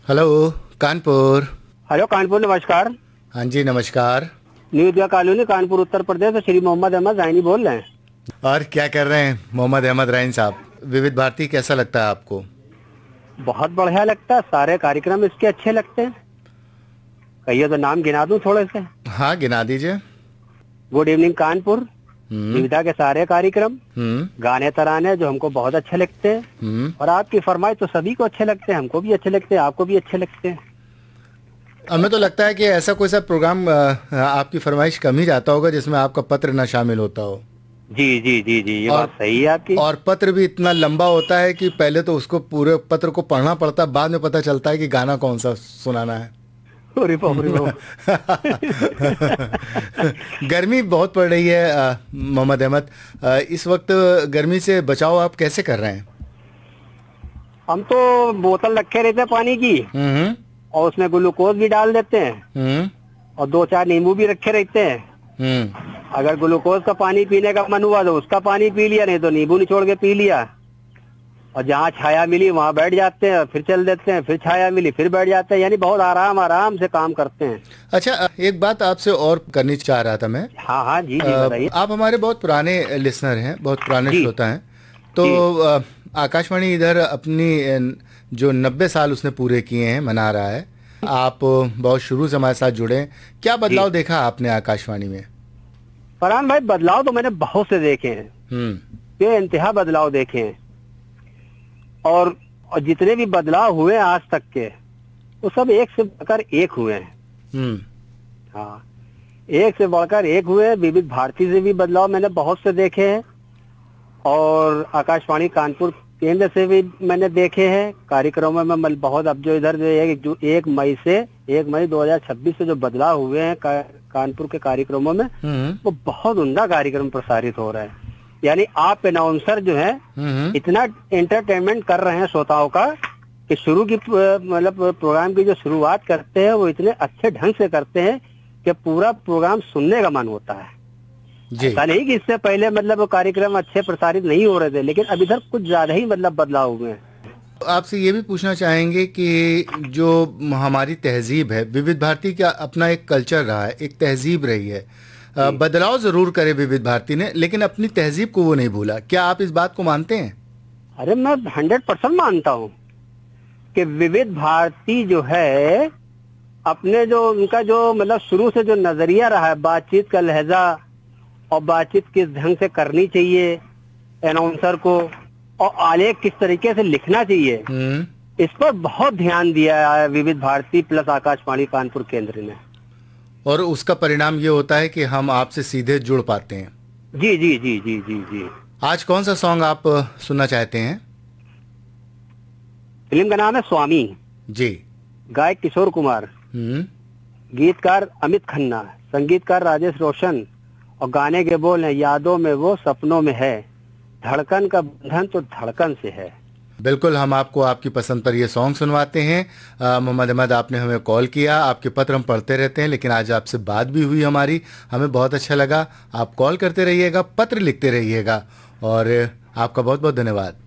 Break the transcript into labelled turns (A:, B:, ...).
A: Hello Kanpur.
B: Hello Kanpur, नमस्कार।
A: हाँ जी नमस्कार।
B: New India colony, Kanpur, Uttar Pradesh से श्री मोहम्मद अहमद जायनी बोल रहे हैं।
A: और क्या कर रहे हैं मोहम्मद अहमद रईन साहब? विविध भारती कैसा लगता है आपको?
B: बहुत बढ़िया लगता है, सारे कार्यक्रम इसके अच्छे लगते हैं। कहिए तो नाम गिना दूं थोड़े से।
A: हाँ गिना दीजिए।
B: गुड इवनिंग कानपुर, विविधा के सारे कार्यक्रम, गाने तराने जो हमको बहुत अच्छे लगते हैं, और आपकी फरमाइश तो सभी को अच्छे लगते हैं, हमको भी अच्छे लगते हैं, आपको भी अच्छे लगते हैं।
A: हमें तो लगता है कि ऐसा कोई सा प्रोग्राम आपकी फरमाइश कम ही जाता होगा जिसमें आपका पत्र न शामिल होता हो।
B: जी जी जी जी, ये बात सही है आपकी।
A: और पत्र भी इतना लंबा होता है कि पहले तो उसको पूरे पत्र को पढ़ना पड़ता है, बाद में पता चलता है कि गाना कौन सा सुनाना है।
B: अरे बाप रे बाप।
A: गर्मी बहुत पड़ रही है मोहम्मद अहमद, इस वक्त गर्मी से बचाव आप कैसे कर रहे हैं?
B: हम तो बोतल रखे रहते हैं पानी की, और उसमें ग्लूकोज भी डाल देते हैं, और 2-4 नींबू भी रखे रहते हैं। अगर ग्लूकोज का पानी पीने का मन हुआ तो उसका पानी पी लिया, नहीं तो नींबू निचोड़ के पी लिया। और जहाँ छाया मिली वहाँ बैठ जाते हैं, फिर चल देते हैं, फिर छाया मिली फिर बैठ जाते हैं, यानी बहुत आराम से काम करते हैं।
A: अच्छा, एक बात आपसे और करनी चाह रहा था मैं।
B: हाँ हाँ जी जी बताइए।
A: आप हमारे बहुत पुराने लिसनर हैं, बहुत पुराने श्रोता हैं, तो आकाशवाणी इधर अपनी जो 90 साल उसने पूरे किए हैं मना रहा है। आप बहुत शुरू से हमारे साथ जुड़े हैं, क्या बदलाव देखा आपने आकाशवाणी में?
B: फरहान भाई, बदलाव तो मैंने बहुत से देखे हैं, बेइंतहा बदलाव देखे हैं, और जितने भी बदलाव हुए आज तक के, वो सब एक से बढ़कर एक हुए हैं। हाँ, एक से बढ़कर एक हुए हैं। विविध भारती से भी बदलाव मैंने बहुत से देखे हैं, और आकाशवाणी कानपुर केंद्र से भी मैंने देखे हैं कार्यक्रमों में बहुत। अब जो इधर जो 1 मई 2026 से जो बदलाव हुए हैं कानपुर के कार्यक्रमों में, वो बहुत उम्दा कार्यक्रम प्रसारित हो रहे हैं। यानी आप अनाउंसर जो है इतना एंटरटेनमेंट कर रहे हैं श्रोताओं का कि शुरू की मतलब प्रोग्राम की जो शुरुआत करते हैं वो इतने अच्छे ढंग से करते हैं कि पूरा प्रोग्राम सुनने का मन होता है। ऐसा नहीं कि इससे पहले मतलब कार्यक्रम अच्छे प्रसारित नहीं हो रहे थे, लेकिन अब इधर कुछ ज्यादा ही मतलब बदलाव हुए हैं।
A: आपसे ये भी पूछना चाहेंगे कि जो हमारी तहजीब है, विविध भारती का अपना एक कल्चर रहा है, एक तहजीब रही है। बदलाव जरूर करे विविध भारती ने, लेकिन अपनी तहजीब को वो नहीं भूला। क्या आप इस बात को मानते हैं?
B: अरे मैं 100% मानता हूँ कि विविध भारती जो है अपने जो उनका जो मतलब शुरू से जो नजरिया रहा है, बातचीत का लहजा और बातचीत किस ढंग से करनी चाहिए अनाउंसर को, और आलेख किस तरीके से लिखना चाहिए, इस पर बहुत ध्यान दिया है विविध भारती प्लस आकाशवाणी कानपुर केंद्र ने।
A: और उसका परिणाम ये होता है कि हम आपसे सीधे जुड़ पाते हैं।
B: जी जी जी जी जी जी।
A: आज कौन सा सॉन्ग आप सुनना चाहते हैं?
B: फिल्म का नाम है स्वामी
A: जी।
B: गायक किशोर कुमार, गीतकार अमित खन्ना, संगीतकार राजेश रोशन, और गाने के बोल हैं यादों में वो सपनों में है, धड़कन का बंधन तो धड़कन से है।
A: बिल्कुल, हम आपको आपकी पसंद पर ये सॉन्ग सुनवाते हैं। मोहम्मद अहमद, आपने हमें कॉल किया, आपके पत्र हम पढ़ते रहते हैं, लेकिन आज आपसे बात भी हुई हमारी, हमें बहुत अच्छा लगा। आप कॉल करते रहिएगा, पत्र लिखते रहिएगा, और आपका बहुत बहुत धन्यवाद।